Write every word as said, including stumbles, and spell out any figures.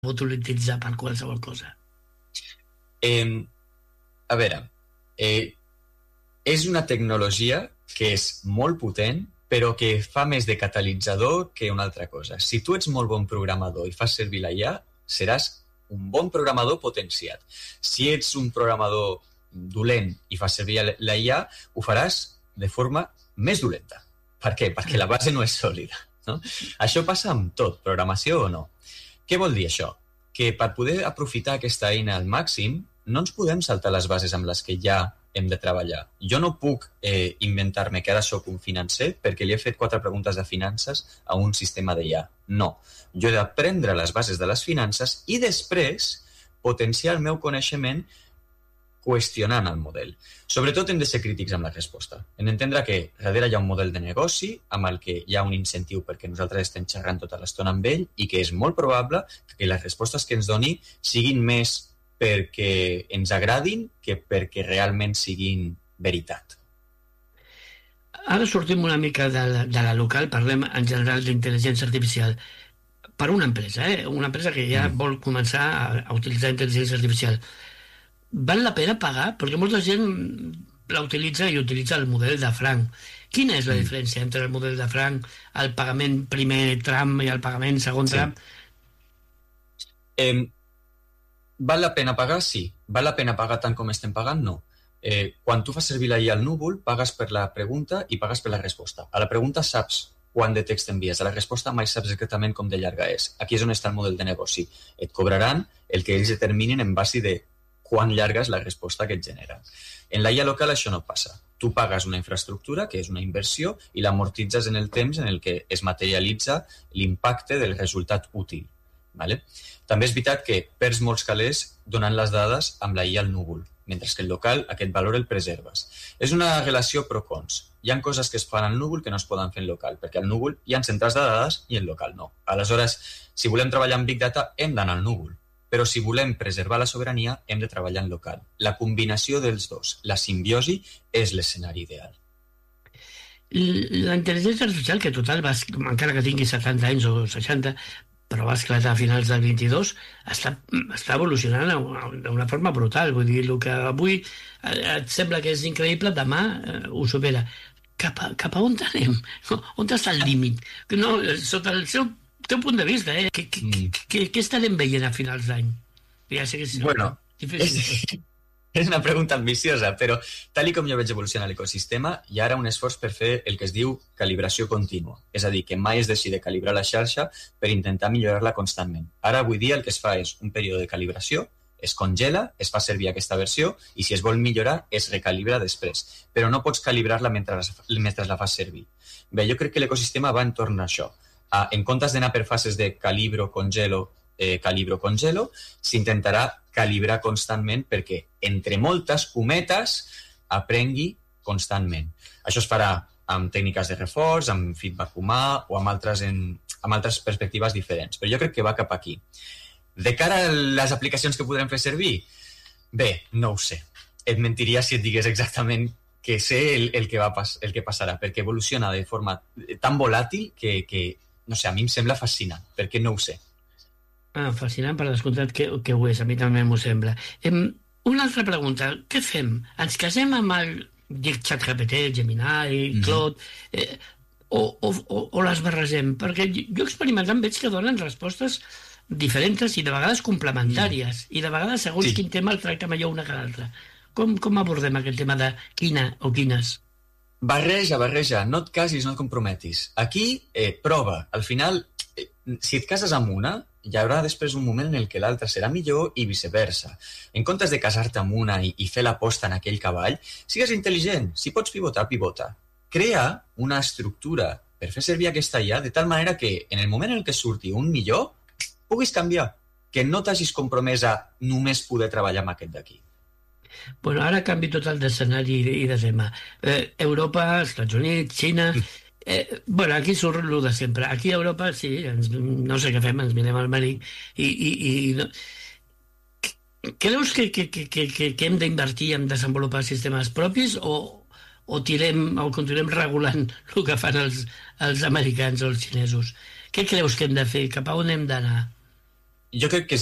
pot utilitzar per qualsevol cosa? Eh, a veure, eh, és una tecnologia que és molt potent, però que fa més de catalitzador que una altra cosa. Si tu ets molt bon programador i fas servir la I A, seràs un bon programador potenciat. Si ets un programador dolent i fas servir la I A, ho faràs de forma més dolenta. Per què? Perquè la base no és sòlida. No? Això passa amb tot, programació o no. Què vol dir això? Que per poder aprofitar aquesta eina al màxim, no ens podem saltar les bases amb les que ja hem de treballar. Jo no puc eh, inventar-me que ara soc un financer perquè li he fet quatre preguntes de finances a un sistema d'I A. No. Jo he d'aprendre les bases de les finances i després potenciar el meu coneixement qüestionant el model. Sobretot hem de ser crítics amb la resposta. Hem d'entendre que darrere hi ha un model de negoci amb el que hi ha un incentiu perquè nosaltres estem xerrant tota l'estona amb ell i que és molt probable que les respostes que ens doni siguin més perquè ens agradin que perquè realment siguin veritat. Ara sortim una mica de la, de la local, parlem en general d'intel·ligència artificial. Per una empresa, eh? Una empresa que ja mm. vol començar a, a utilitzar intel·ligència artificial. Val la pena pagar? Perquè molta gent la utilitza i utilitza el model de franc. Quina és la mm. diferència entre el model de franc, el pagament primer tram i el pagament segon sí. tram? Eh, val la pena pagar? Sí. Val la pena pagar tant com estem pagant? No. Eh, quan tu fas servir la I A al núvol, pagues per la pregunta i pagues per la resposta. A la pregunta saps quant de text envies. A la resposta mai saps exactament com de llarga és. Aquí és on està el model de negoci. Et cobraran el que ells determinin en base de quan llarga és la resposta que et genera. En la I A local això no passa. Tu pagues una infraestructura, que és una inversió, i l'amortitzes en el temps en el que es materialitza l'impacte del resultat útil. Vale? També és veritat que perds molts calés donant les dades amb la I A al núvol, mentre que el local aquest valor el preserves. És una relació pro-cons. Hi ha coses que es fan al núvol que no es poden fer en local, perquè al núvol hi ha centrals de dades i en local no. Aleshores, si volem treballar amb Big Data, hem d'anar al núvol. Però si volem preservar la sobirania, hem de treballar en local. La combinació dels dos, la simbiosi, és l'escenari ideal. La intel·ligència artificial, que total, va, encara que tingui setanta anys o seixanta, però va esclatar a finals del vint-i-dos, està, està evolucionant d'una forma brutal. Vull dir, el que avui et sembla que és increïble, demà eh, ho supera. Cap a, cap a on anem? On està el límit? No, sota el seu teu punt de vista, eh? Què, què, mm. què, què estarem veient a finals d'any? Ja sé que és bueno, difícil. És, és una pregunta ambiciosa, però tal i com jo veig evolucionar l'ecosistema, hi ha ara un esforç per fer el que es diu calibració contínua. És a dir, que mai es deixi de calibrar la xarxa per intentar millorar-la constantment. Ara, avui dia, el que es fa és un període de calibració, es congela, es fa servir aquesta versió i si es vol millorar, es recalibra després. Però no pots calibrar-la mentre, mentre la fas servir. Bé, jo crec que l'ecosistema va entorn a això. Ah, en comptes d'anar per fases de calibro, congelo, eh, calibro, congelo, s'intentarà calibrar constantment perquè, entre moltes cometes, aprengui constantment. Això es farà amb tècniques de reforç, amb feedback humà o amb altres, en, amb altres perspectives diferents. Però jo crec que va cap aquí. De cara a les aplicacions que podrem fer servir? Bé, no ho sé. Et mentiria si et digués exactament que sé el, el, que, va pas, el que passarà, perquè evoluciona de forma tan volàtil que, que no sé, a mi em sembla fascinant, perquè no ho sé. Ah, fascinant, per descomptat que, que ho és, a mi també m'ho sembla. Em, una altra pregunta, què fem? Ens casem amb el ChatGPT, Gemini, mm-hmm. Claude, eh, o, o, o, o les barregem? Perquè jo experimentant veig que donen respostes diferents i de vegades complementàries, mm. i de vegades segons sí. quin tema el tracta millor una que l'altra. Com, com abordem aquest tema de quina o quines? Barreja, barreja, no et casis, no et comprometis. Aquí, eh, prova. Al final, eh, si et cases amb una, hi haurà després un moment en el que l'altra serà millor i viceversa. En comptes de casar-te amb una i, i fer l'aposta en aquell cavall, sigues intel·ligent. Si pots pivotar, pivota. Crea una estructura per fer servir aquesta I A de tal manera que en el moment en què surti un millor, puguis canviar. Que no t'hagis compromès a només poder treballar amb aquest d'aquí. Bueno, ara canvi tot el d'escenari i de tema. Eh, Europa, Estats Units, Xina... Eh, bueno, aquí surt el de sempre. Aquí a Europa, sí, ens, no sé què fem, ens mirem al mànic i... i, i no. Creus que, que, que, que, que hem d'invertir en desenvolupar sistemes propis o, o, tirem, o continuem regulant el que fan els, els americans o els xinesos? Què creus que hem de fer? Cap a on hem d'anar? jo crec que